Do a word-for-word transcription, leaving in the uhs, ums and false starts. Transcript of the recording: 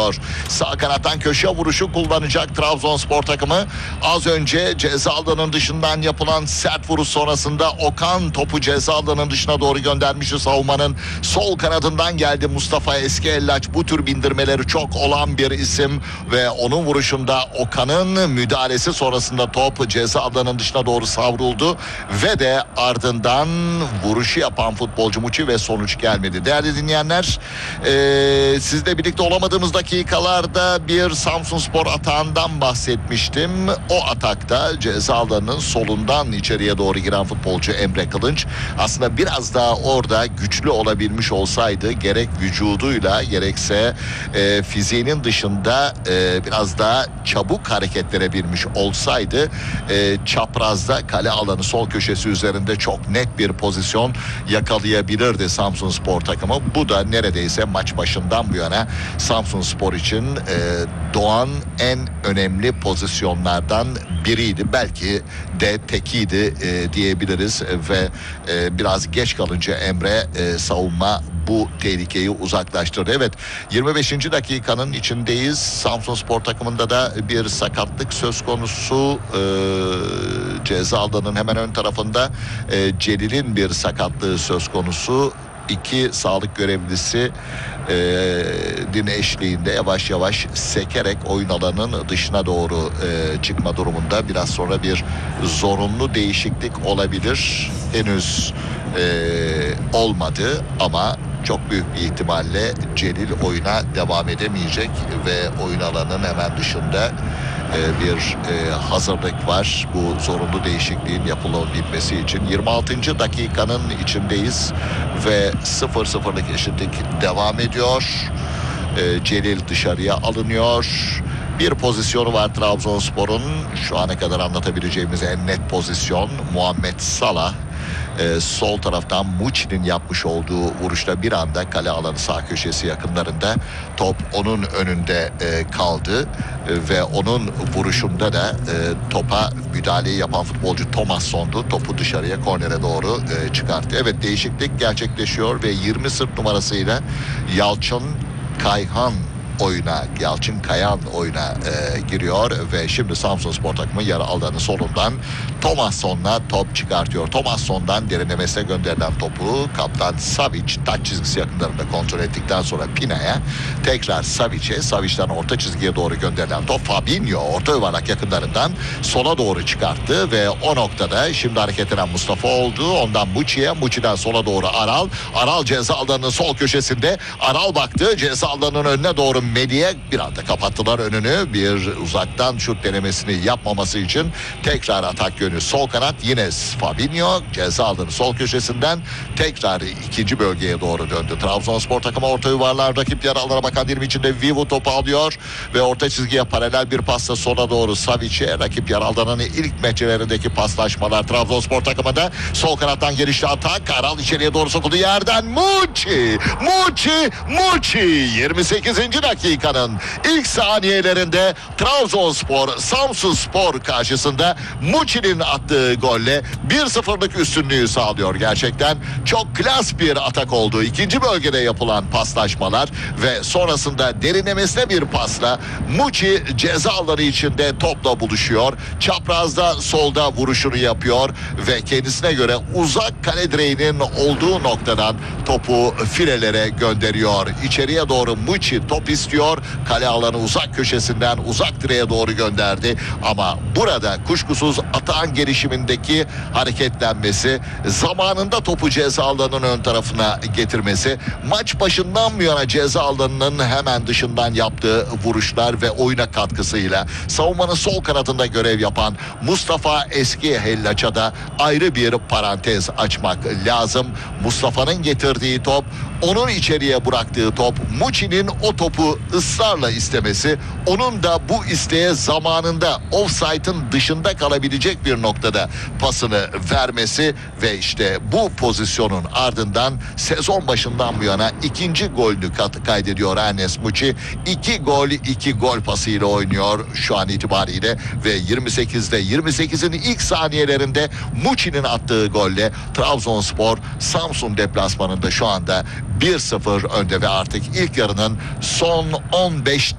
geliyor. Sağ kanattan köşe vuruşu kullanacak Trabzonspor takımı. Az önce ceza alanının dışından yapılan sert vuruş sonrasında Okan topu ceza alanının dışına doğru göndermişti. Savunmanın sol kanadından geldi Mustafa Eskiellaç. Bu tür bindirmeleri çok olan bir isim ve onun vuruşunda Okan'ın müdahalesi sonrasında top ceza alanının dışına doğru savruldu ve de ardından vuruşu yapan futbolcu Muçi ve sonuç gelmedi. Değerli dinleyenler, ee, sizle birlikte olamadığımız dakikalarda bir Samsunspor atağından bahsetmiştim. O atakta ceza alanının solundan içeriye doğru giren futbolcu Emre Kılınç aslında biraz daha orada güçlü olabilmiş olsaydı, gerek vücuduyla gerekse e, fiziğinin dışında e, biraz daha çabuk hareketlenebilmiş olsaydı e, çaprazda kale alanı sol köşesi üzerinde çok net bir pozisyon yakalayabilirdi Samsunspor takımı. Bu da neredeyse maç başından bu yana Samsunspor için e, doğan en önemli pozisyonlardan biriydi. Belki de tekiydi e, diyebiliriz ve e, biraz geç kalınca Emre e, savunma bu tehlikeyi uzaklaştırdı. Evet, yirmi beşinci dakikanın içindeyiz. Samsunspor takımında da bir sakatlık söz konusu. E, ceza alanının hemen ön tarafında e, Celil'in bir sakatlığı söz konusu. İki sağlık görevlisi e, din eşliğinde yavaş yavaş sekerek oyun alanının dışına doğru e, çıkma durumunda. Biraz sonra bir zorunlu değişiklik olabilir. Henüz e, olmadı ama çok büyük bir ihtimalle Celil oyuna devam edemeyecek ve oyun alanının hemen dışında e, bir e, hazırlık var bu zorunlu değişikliğin yapılabilmesi için. yirmi altıncı dakikanın içindeyiz ve sıfır sıfırlık eşitlik devam ediyor. E, Celil dışarıya alınıyor. Bir pozisyonu var Trabzonspor'un. Şu ana kadar anlatabileceğimiz en net pozisyon Muhammed Salah. Ee, sol taraftan Muçi'nin yapmış olduğu vuruşta bir anda kale alanı sağ köşesi yakınlarında top onun önünde e, kaldı e, ve onun vuruşunda da e, topa müdahaleyi yapan futbolcu Thomasson'du. Topu dışarıya kornere doğru e, çıkarttı. Evet, değişiklik gerçekleşiyor ve yirmi sırt numarasıyla Yalçın Kayhan oyuna, Yalçın Kayan oyuna e, giriyor ve şimdi Samsunspor takımı yarı alanı solundan Thomasson'la top çıkartıyor. Thomasson'dan derinlemesine gönderilen topu kaptan Savic taç çizgisi yakınlarında kontrol ettikten sonra Pina'ya, tekrar Savic'e, Savic'den orta çizgiye doğru gönderilen top Fabinho orta yuvarlak yakınlarından sola doğru çıkarttı ve o noktada şimdi hareketlenen Mustafa oldu. Ondan Muçi'ye, Muçi'den sola doğru Aral. Aral ceza alanının sol köşesinde. Aral baktı ceza alanının önüne doğru Medi'ye, bir anda kapattılar önünü. Bir uzaktan şut denemesini yapmaması için tekrar atak yönü sol kanat, yine Fabinho ceza alanı sol köşesinden tekrar ikinci bölgeye doğru döndü. Trabzonspor takımı orta yuvarlar, rakip yarı alana bakan dilim içinde Vivu topu alıyor ve orta çizgiye paralel bir pasla sola doğru Savic'e, rakip yarı alanın ilk metrelerindeki paslaşmalar Trabzonspor takımında. Sol kanattan gelişli atak, Aral içeriye doğru sokuldu, yerden Muçi Muçi Muçi yirmi sekizinci dakikanın ilk saniyelerinde Trabzonspor Samsunspor karşısında Muçi'nin attığı golle bir sıfırlık üstünlüğü sağlıyor. Gerçekten çok klas bir atak oldu. İkinci bölgede yapılan paslaşmalar ve sonrasında derinlemesine bir pasla Muçi ceza alanı içinde topla buluşuyor. Çaprazda solda vuruşunu yapıyor ve kendisine göre uzak kale direğinin olduğu noktadan topu filelere gönderiyor. İçeriye doğru Muçi top istiyor. Kale alanı uzak köşesinden uzak direğe doğru gönderdi. Ama burada kuşkusuz atağın gelişimindeki hareketlenmesi, zamanında topu ceza alanının ön tarafına getirmesi, maç başından bu yana ceza alanının hemen dışından yaptığı vuruşlar ve oyuna katkısıyla savunmanın sol kanadında görev yapan Mustafa Eskiellaç'a da ayrı bir parantez açmak lazım. Mustafa'nın getirdiği top, onun içeriye bıraktığı top, Muçi'nin o topu ısrarla istemesi, onun da bu isteğe zamanında offside'ın dışında kalabilecek bir noktada pasını vermesi ve işte bu pozisyonun ardından sezon başından bu yana ikinci golünü kaydediyor Enes Muçi. İki gol, iki gol pasıyla oynuyor şu an itibariyle ve yirmi sekizde yirmi sekizin ilk saniyelerinde Muçi'nin attığı golle Trabzonspor Samsun deplasmanında şu anda bir sıfır önde ve artık ilk yarının son on beş